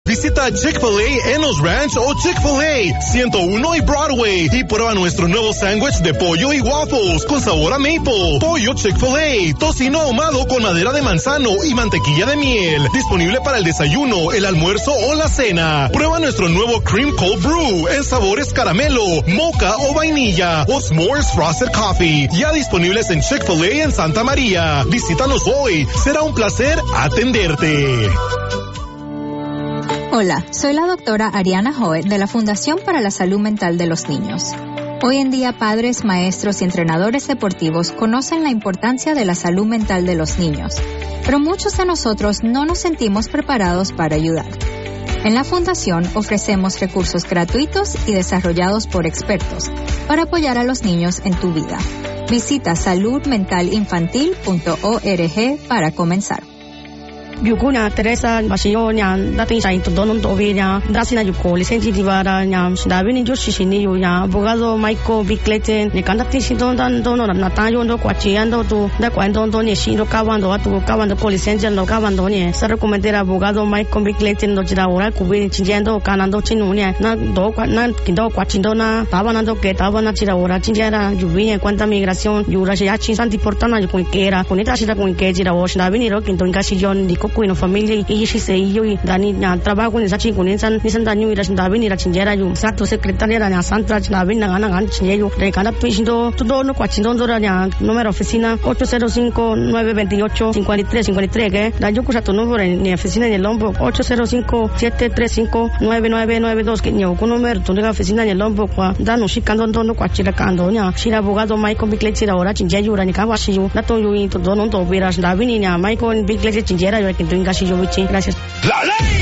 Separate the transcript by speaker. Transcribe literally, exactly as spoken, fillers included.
Speaker 1: Visita Chick-fil-A en Los Ranch o Chick-fil-A ciento uno y Broadway y prueba nuestro nuevo sándwich de pollo y waffles con sabor a maple. Pollo Chick-fil-A, tocino ahumado con madera de manzano y mantequilla de miel. Disponible para el desayuno, el almuerzo o la cena. Prueba nuestro nuevo Cream Cold Brew en sabores caramelo, mocha o vainilla o S'mores Frosted Coffee. Ya disponibles en Chick-fil-A en Santa María. Visítanos hoy. Será un placer atenderte.
Speaker 2: Hola, soy la doctora Ariana Hoet de la Fundación para la Salud Mental de los Niños. Hoy en día, padres, maestros y entrenadores deportivos conocen la importancia de la salud mental de los niños, pero muchos de nosotros no nos sentimos preparados para ayudar. En la Fundación ofrecemos recursos gratuitos y desarrollados por expertos para apoyar a los niños en tu vida. Visita salud mental infantil punto org para comenzar.
Speaker 3: Yukunya Teresa Basionya dating sa ito donon to obenya dasina yuko lisensi divara nya dabi ni joshi shini yunya abogado Michael Bickleten ni kanda tisi don dan dono na tayo ndo kwachiando tu da kwando ndo ni shiro kawando atu kawando ko lisensi no kawando ni sa recomendera abogado Michael Bickleten no jira ora kubi chinjendo kanando chinunya na do na kindo kwachindo na tabanando ke tabana chira ora chinjara yubi cuenta migración yura ya chinsanti portana yuko kera kunita shira kun ke jira wo dabi ni ro kinto ngasi jon kuino familia y si se yo y dani na trabajo ni sachi kunin san ni san danyu ira dabi ni ra chinjera yu sato secretaria ra na santra dabi na ana gan chinjeyo de kana tuindo todo no kwachindo ndora na número oficina ocho cero cinco nueve dos ocho cinco tres cinco tres que da yo kusa tu número ni oficina en Lombo ocho cero cinco siete tres cinco nueve nueve nueve dos que nyo ku número tu de oficina en Lombo kwa da no shikando ndo no kwachira kando nya shira abogado Michael Bickleten ora chinjeyo ra ni ka washiyo na to yu to dono to vera dabi ni na Michael Bickleten chinjera yo que tenga si yo gracias. La ley.